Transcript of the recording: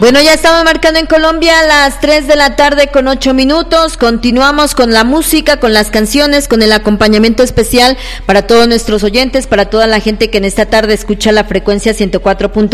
Bueno, ya estamos marcando en Colombia las 3 de la tarde con 8 minutos. Continuamos con la música, con las canciones, con el acompañamiento especial para todos nuestros oyentes, para toda la gente que en esta tarde escucha la frecuencia 104.